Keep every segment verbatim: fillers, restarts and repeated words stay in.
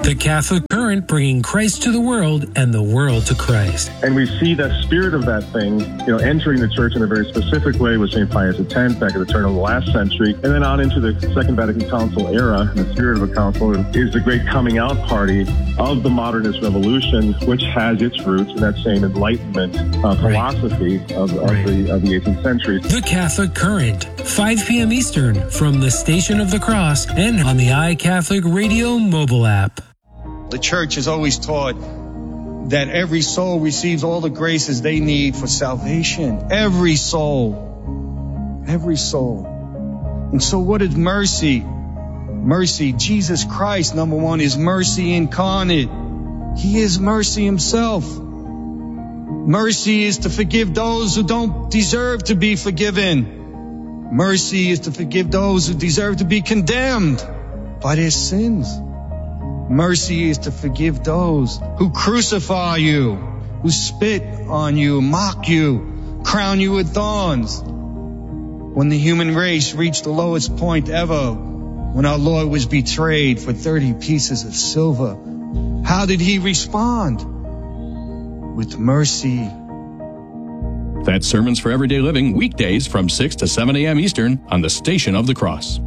The Catholic Current, bringing Christ to the world and the world to Christ. And we see the spirit of that thing, you know, entering the church in a very specific way with Saint Pius X back at the turn of the last century, and then on into the Second Vatican Council era. And the spirit of a council is the great coming out party of the modernist revolution, which has its roots in that same Enlightenment uh, philosophy right. of, of, right. the, of the eighteenth century. The Catholic Current, five p.m. Eastern, from the Station of the Cross and on the iCatholic Radio mobile app. The church has always taught that every soul receives all the graces they need for salvation. Every soul. Every soul. And so what is mercy? Mercy, Jesus Christ, number one, is mercy incarnate. He is mercy himself. Mercy is to forgive those who don't deserve to be forgiven. Mercy is to forgive those who deserve to be condemned by their sins. Mercy is to forgive those who crucify you, who spit on you, mock you, crown you with thorns. When the human race reached the lowest point ever, when our Lord was betrayed for thirty pieces of silver, how did he respond? With mercy. That's Sermons for Everyday Living, weekdays from six to seven a.m. Eastern on the Station of the Cross.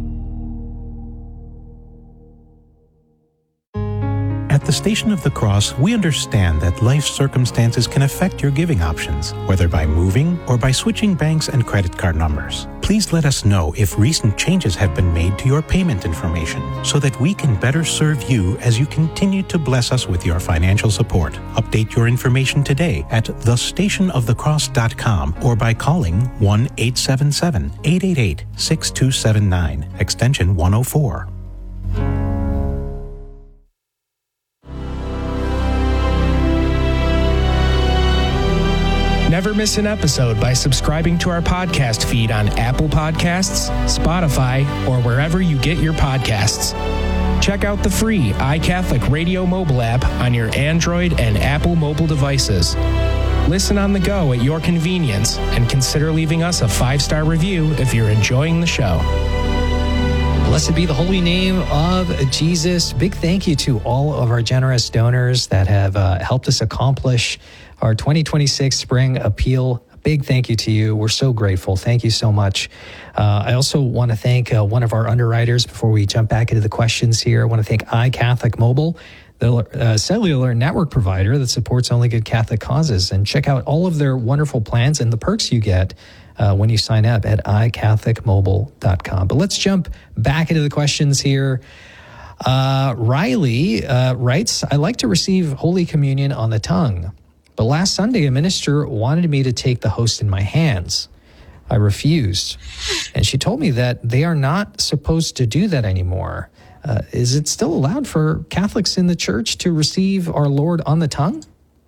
At the Station of the Cross, we understand that life circumstances can affect your giving options, whether by moving or by switching banks and credit card numbers. Please let us know if recent changes have been made to your payment information so that we can better serve you as you continue to bless us with your financial support. Update your information today at the station of the cross dot com or by calling one eight seven seven, eight eight eight, six two seven nine, extension one oh four. Never miss an episode by subscribing to our podcast feed on Apple Podcasts, Spotify, or wherever you get your podcasts. Check out the free iCatholic Radio mobile app on your Android and Apple mobile devices. Listen on the go at your convenience and consider leaving us a five-star review if you're enjoying the show. Blessed be the holy name of Jesus. Big thank you to all of our generous donors that have uh, helped us accomplish our twenty twenty-six Spring Appeal. A big thank you to you. We're so grateful. Thank you so much. Uh, I also want to thank uh, one of our underwriters before we jump back into the questions here. I want to thank iCatholic Mobile, the uh, cellular network provider that supports only good Catholic causes. And check out all of their wonderful plans and the perks you get uh, when you sign up at i catholic mobile dot com. But let's jump back into the questions here. Uh, Riley uh, writes, I like to receive Holy Communion on the tongue. But last Sunday, a minister wanted me to take the host in my hands. I refused. And she told me that they are not supposed to do that anymore. Uh, is it still allowed for Catholics in the church to receive our Lord on the tongue?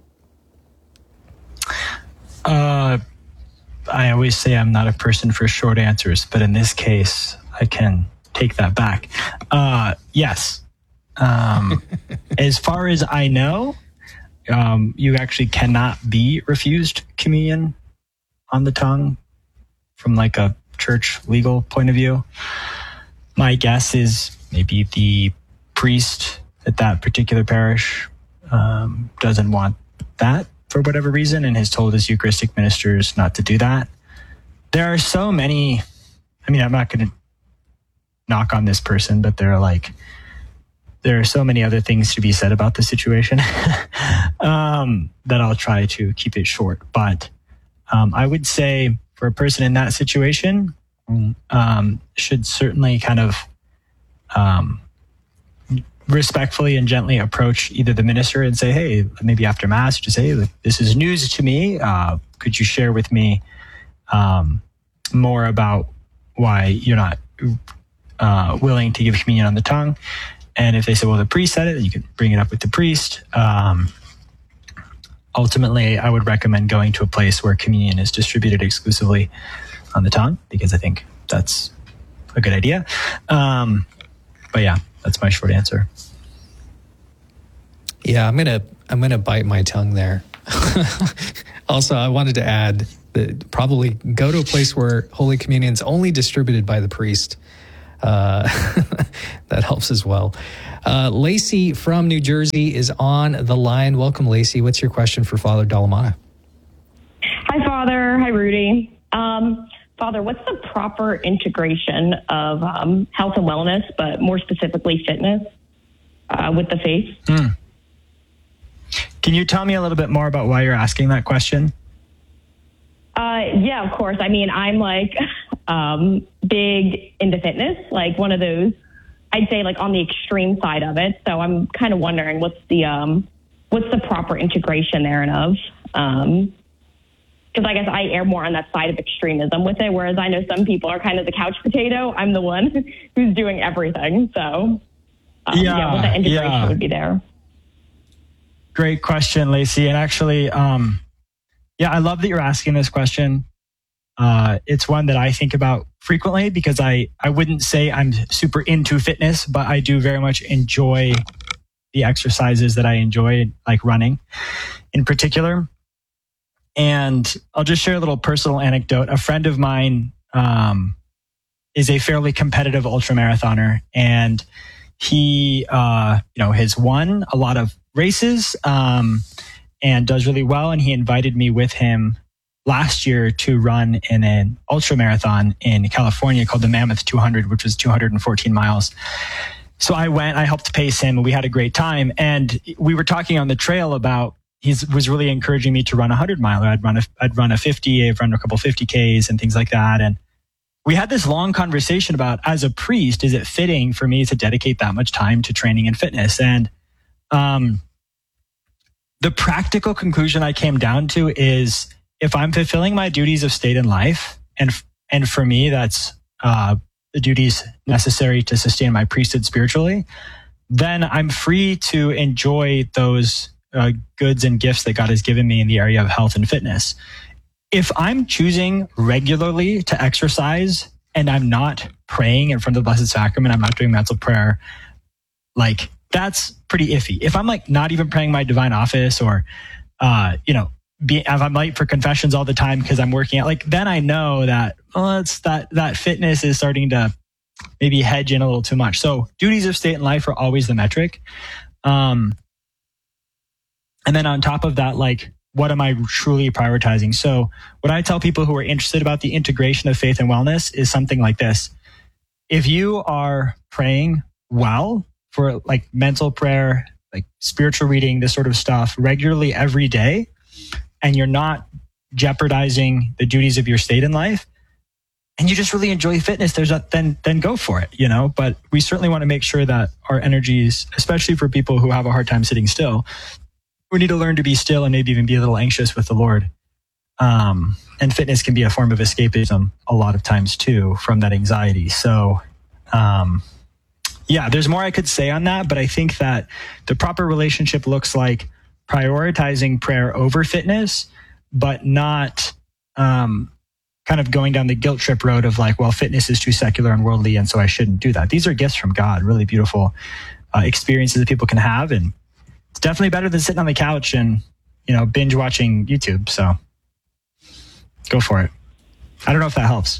Uh, I always say I'm not a person for short answers, but in this case, I can take that back. Uh, yes. Um, as far as I know, Um, you actually cannot be refused communion on the tongue from like a church legal point of view. My guess is maybe the priest at that particular parish um, doesn't want that for whatever reason and has told his Eucharistic ministers not to do that. There are so many, I mean, I'm not going to knock on this person, but there are like, there are so many other things to be said about the situation um, that I'll try to keep it short. But um, I would say for a person in that situation, um, should certainly kind of um, respectfully and gently approach either the minister and say, hey, maybe after Mass, just say, hey, this is news to me. Uh, could you share with me um, more about why you're not uh, willing to give communion on the tongue? And if they say, well, the priest said it, then you can bring it up with the priest. Um, ultimately, I would recommend going to a place where communion is distributed exclusively on the tongue, because I think that's a good idea. Um, but yeah, that's my short answer. Yeah, I'm gonna I'm gonna bite my tongue there. Also, I wanted to add that probably go to a place where Holy Communion is only distributed by the priest. Uh, that helps as well. Uh, Lacey from New Jersey is on the line. Welcome, Lacey. What's your question for Father Dalamana? Hi, Father. Hi, Rudy. Um, Father, what's the proper integration of um, health and wellness, but more specifically fitness, uh, with the faith? Hmm. Can you tell me a little bit more about why you're asking that question? Uh, yeah, of course. I mean, I'm like um, big into fitness, like one of those, I'd say like on the extreme side of it. So I'm kind of wondering what's the um, what's the proper integration there and of, um, because I guess I err more on that side of extremism with it, whereas I know some people are kind of the couch potato. I'm the one who's doing everything. So um, yeah, yeah, what the integration yeah. would be there. Great question, Lacey. And actually, um, yeah, I love that you're asking this question. Uh, it's one that I think about frequently because I, I wouldn't say I'm super into fitness, but I do very much enjoy the exercises that I enjoy, like running in particular. And I'll just share a little personal anecdote. A friend of mine um, is a fairly competitive ultramarathoner, and he, uh, you know, has won a lot of races um, and does really well. And he invited me with him last year to run in an ultra marathon in California called the Mammoth two hundred, which was two hundred fourteen miles. So I went, I helped pace him, and we had a great time. And we were talking on the trail about, he was really encouraging me to run a hundred miler. I'd run a, I'd run a fifty, I've run a couple fifty Ks and things like that. And we had this long conversation about, as a priest, is it fitting for me to dedicate that much time to training and fitness? And um, the practical conclusion I came down to is, if I'm fulfilling my duties of state and life, and and for me, that's uh, the duties necessary to sustain my priesthood spiritually, then I'm free to enjoy those uh, goods and gifts that God has given me in the area of health and fitness. If I'm choosing regularly to exercise and I'm not praying in front of the Blessed Sacrament, I'm not doing mental prayer, like that's pretty iffy. If I'm like not even praying my divine office, or, uh, you know, be, if I'm late for confessions all the time because I'm working out, like then I know that, well, it's that, that fitness is starting to maybe hedge in a little too much. So duties of state and life are always the metric. Um, and then on top of that, like, what am I truly prioritizing? So what I tell people who are interested about the integration of faith and wellness is something like this. If you are praying well for like mental prayer, like spiritual reading, this sort of stuff regularly every day, and you're not jeopardizing the duties of your state in life, and you just really enjoy fitness, there's a, then, then go for it, you know, but we certainly want to make sure that our energies, especially for people who have a hard time sitting still, we need to learn to be still and maybe even be a little anxious with the Lord. Um, and fitness can be a form of escapism a lot of times too, from that anxiety. So, um, yeah, there's more I could say on that, but I think that the proper relationship looks like prioritizing prayer over fitness, but not, um, kind of going down the guilt trip road of like, well, fitness is too secular and worldly, and so I shouldn't do that. These are gifts from God, really beautiful uh, experiences that people can have. And it's definitely better than sitting on the couch and, you know, binge watching YouTube. So go for it. I don't know if that helps.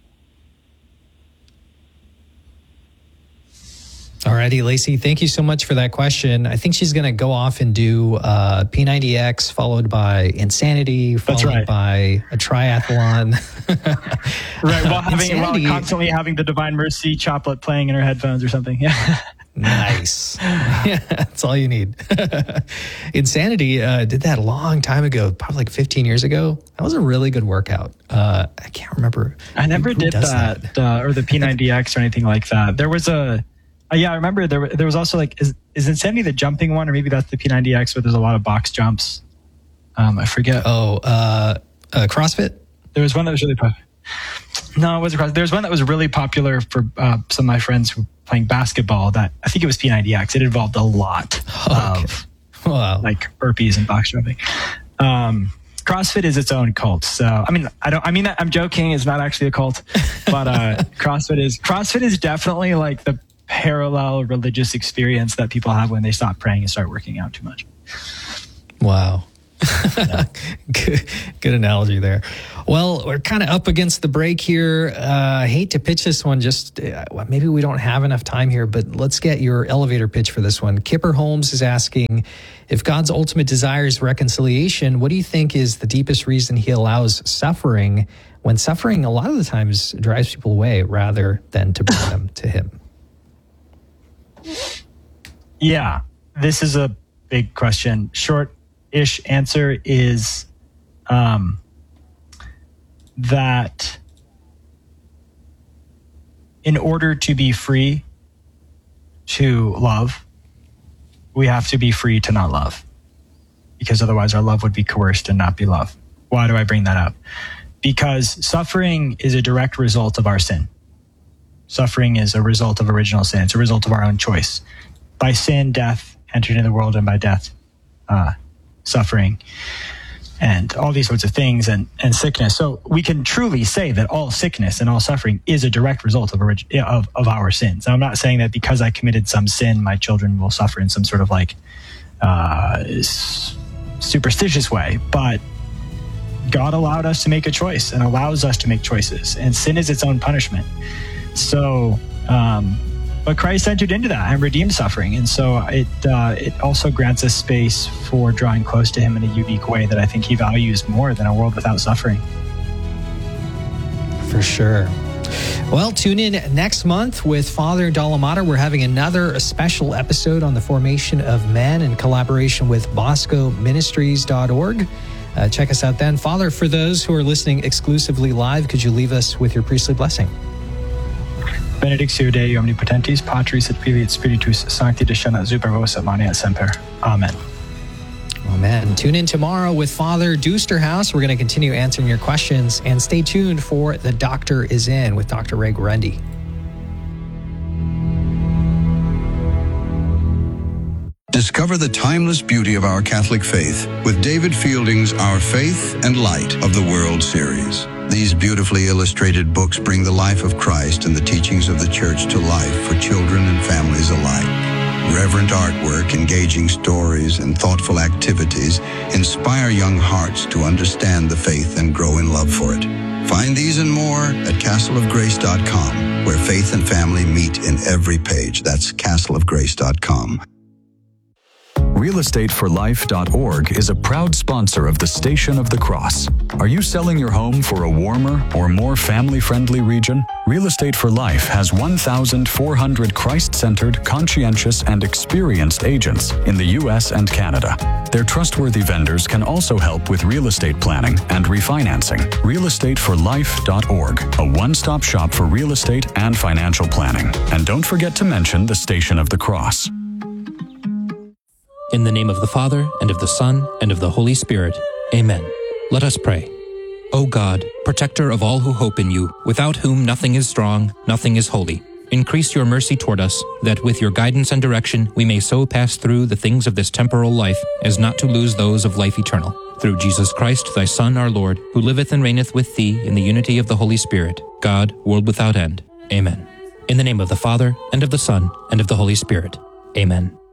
Alrighty, Lacey, thank you so much for that question. I think she's going to go off and do uh, P ninety X, followed by Insanity, followed right. by a triathlon. Right, while having while constantly having the Divine Mercy chaplet playing in her headphones or something. Yeah. Nice. Yeah, that's all you need. Insanity uh, did that a long time ago, probably like fifteen years ago. That was a really good workout. Uh, I can't remember. I never who, did who that, that. Uh, or the P ninety X or anything like that. There was a, uh, yeah, I remember there there was also like, is, is Insanity the jumping one, or maybe that's the P ninety X where there's a lot of box jumps? Um, I forget. Oh, uh, uh, CrossFit? There was one that was really popular. No, it wasn't CrossFit. There was one that was really popular for uh, some of my friends who playing basketball, that I think it was P ninety X. It involved a lot okay. of wow. like burpees and box jumping. Um, CrossFit is its own cult. So, I mean, I don't, I mean, I'm joking. It's not actually a cult, but uh, CrossFit is, CrossFit is definitely like the parallel religious experience that people have when they stop praying and start working out too much. Wow. Yeah. good, good analogy there. Well, we're kind of up against the break here. Uh, I hate to pitch this one. Just uh, maybe we don't have enough time here, but let's get your elevator pitch for this one. Kipper Holmes is asking, if God's ultimate desire is reconciliation, what do you think is the deepest reason he allows suffering, when suffering a lot of the times drives people away rather than to bring them to him? Yeah, this is a big question. Short-ish answer is um, that in order to be free to love, we have to be free to not love, because otherwise our love would be coerced and not be love. Why do I bring that up? Because suffering is a direct result of our sin. Suffering is a result of original sin. It's a result of our own choice. By sin, death entered into the world, and by death, uh, suffering, and all these sorts of things, and, and sickness. So we can truly say that all sickness and all suffering is a direct result of, orig- of, of our sins. And I'm not saying that because I committed some sin, my children will suffer in some sort of like uh, s- superstitious way, but God allowed us to make a choice and allows us to make choices, and sin is its own punishment. So, um, but Christ entered into that and redeemed suffering. And so it uh, it also grants us space for drawing close to him in a unique way that I think he values more than a world without suffering. For sure. Well, tune in next month with Father Dalamata. We're having another special episode on the formation of men in collaboration with Bosco Ministries dot org. Uh, check us out then. Father, for those who are listening exclusively live, could you leave us with your priestly blessing? Benedictio Dei omnipotentis, Patris et Filii et Spiritus Sancti descendat super vos et maneat semper. Amen. Amen. Tune in tomorrow with Father Dusterhouse. We're going to continue answering your questions, and stay tuned for The Doctor is In with Doctor Ray Guarendi. Discover the timeless beauty of our Catholic faith with David Fielding's Our Faith and Light of the World series. These beautifully illustrated books bring the life of Christ and the teachings of the Church to life for children and families alike. Reverent artwork, engaging stories, and thoughtful activities inspire young hearts to understand the faith and grow in love for it. Find these and more at castle of grace dot com, where faith and family meet in every page. That's castle of grace dot com. real estate for life dot org is a proud sponsor of the Station of the Cross. Are you selling your home for a warmer or more family-friendly region? Real Estate for Life has one thousand four hundred Christ-centered, conscientious, and experienced agents in the U S and Canada. Their trustworthy vendors can also help with real estate planning and refinancing. real estate for life dot org, a one-stop shop for real estate and financial planning. And don't forget to mention the Station of the Cross. In the name of the Father, and of the Son, and of the Holy Spirit. Amen. Let us pray. O God, protector of all who hope in you, without whom nothing is strong, nothing is holy, increase your mercy toward us, that with your guidance and direction we may so pass through the things of this temporal life as not to lose those of life eternal. Through Jesus Christ, thy Son, our Lord, who liveth and reigneth with thee in the unity of the Holy Spirit, God, world without end. Amen. In the name of the Father, and of the Son, and of the Holy Spirit. Amen.